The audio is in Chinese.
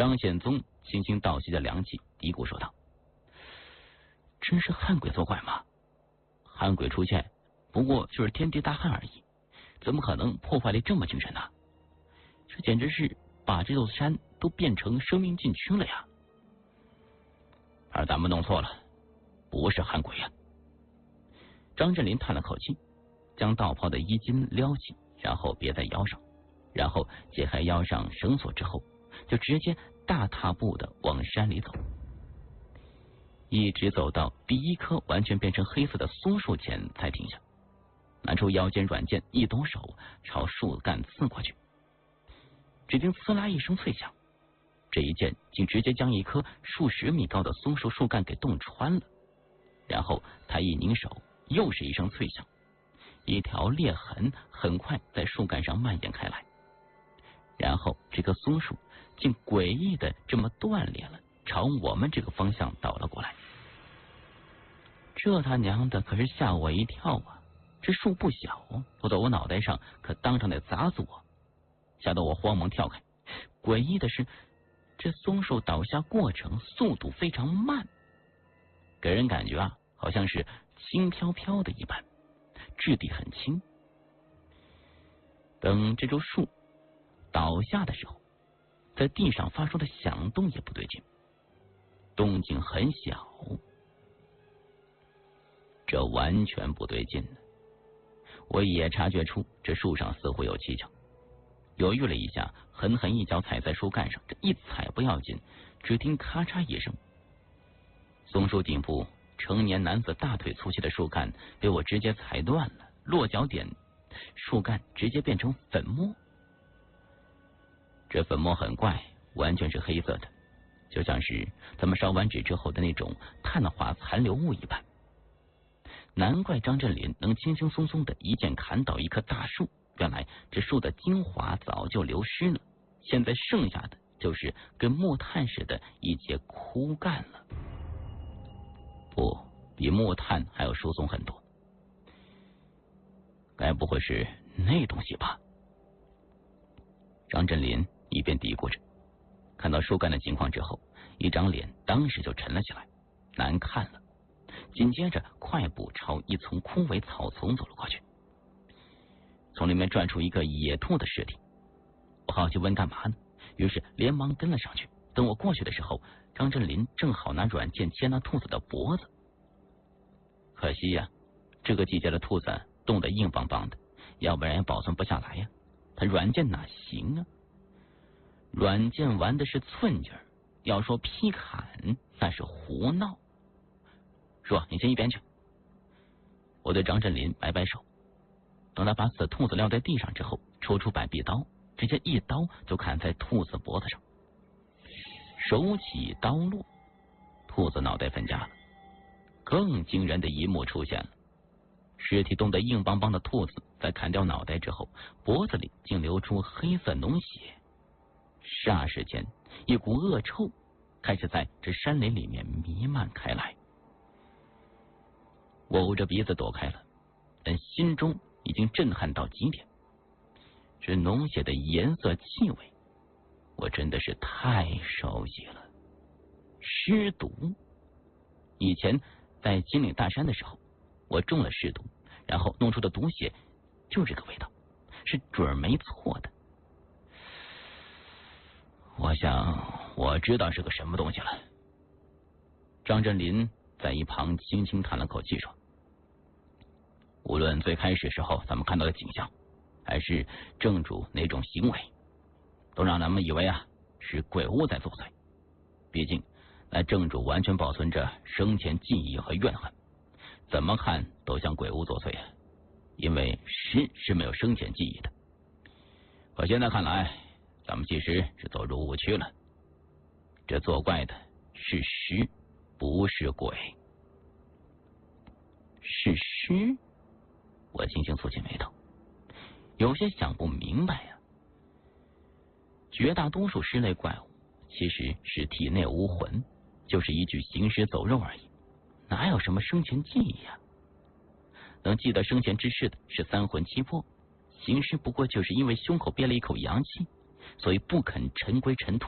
张宪宗轻轻倒吸着凉气，嘀咕说道：“真是旱鬼作怪吗？旱鬼出现不过就是天地大旱而已，怎么可能破坏力这么精神呢？这简直是把这座山都变成生命禁区了呀！而咱们弄错了，不是旱鬼呀。”张振林叹了口气，将道袍的衣襟撩起，然后别在腰上，然后解开腰上绳索之后，就直接大踏步的往山里走，一直走到第一棵完全变成黑色的松树前才停下，拿出腰间软剑，一抖手朝树干刺过去。只听刺啦一声脆响，这一剑竟直接将一棵数十米高的松树树干给洞穿了。然后他一拧手，又是一声脆响，一条裂痕很快在树干上蔓延开来，然后这棵松树竟诡异的这么断裂了，朝我们这个方向倒了过来。这他娘的可是吓我一跳啊！这树不小，落到我脑袋上可当场得砸死我，吓得我慌忙跳开。诡异的是，这松树倒下过程速度非常慢，给人感觉啊，好像是轻飘飘的一般，质地很轻。等这株树倒下的时候，在地上发出的响动也不对劲，动静很小，这完全不对劲。我也察觉出这树上似乎有蹊跷，犹豫了一下，狠狠一脚踩在树干上，这一踩不要紧，只听咔嚓一声，松树顶部成年男子大腿粗细的树干被我直接踩断了，落脚点树干直接变成粉末。这粉末很怪，完全是黑色的，就像是咱们烧完纸之后的那种碳化残留物一般。难怪张振林能轻轻松松的一剑砍倒一棵大树，原来这树的精华早就流失了，现在剩下的就是跟木炭似的一截枯干了。不，比木炭还要疏松很多。该不会是那东西吧？张振林一边嘀咕着，看到树干的情况之后，一张脸当时就沉了起来，难看了。紧接着快步朝一丛枯萎草丛走了过去，从里面转出一个野兔的尸体。我好奇问干嘛呢，于是连忙跟了上去。等我过去的时候，张振林正好拿软剑切那兔子的脖子。可惜呀，这个季节的兔子冻得硬邦邦的，要不然也保存不下来呀。他软剑哪行啊？软剑玩的是寸劲儿，要说劈砍那是胡闹。说你先一边去。我对张振林摆摆手，等他把死兔子撂在地上之后，抽出百臂刀，直接一刀就砍在兔子脖子上。手起刀落，兔子脑袋分家了。更惊人的一幕出现了，尸体冻得硬邦邦的兔子在砍掉脑袋之后，脖子里竟流出黑色脓血。霎时间，一股恶臭开始在这山林里面弥漫开来。我捂着鼻子躲开了，但心中已经震撼到极点。这脓血的颜色气味，我真的是太熟悉了。尸毒，以前在金岭大山的时候，我中了尸毒，然后弄出的毒血就这个味道，是准儿没错的。我想我知道是个什么东西了。张振林在一旁轻轻叹了口气说，无论最开始时候咱们看到的景象，还是正主那种行为，都让咱们以为啊是鬼物在作祟。毕竟那正主完全保存着生前记忆和怨恨，怎么看都像鬼物作祟啊，因为尸是没有生前记忆的。可现在看来，咱们其实是走入误区了。这作怪的是尸，不是鬼。是尸？我轻轻蹙起眉头，有些想不明白呀。绝大多数尸类怪物其实是体内无魂，就是一具行尸走肉而已，哪有什么生前记忆呀？能记得生前之事的是三魂七魄，行尸不过就是因为胸口憋了一口阳气，所以不肯尘归尘土，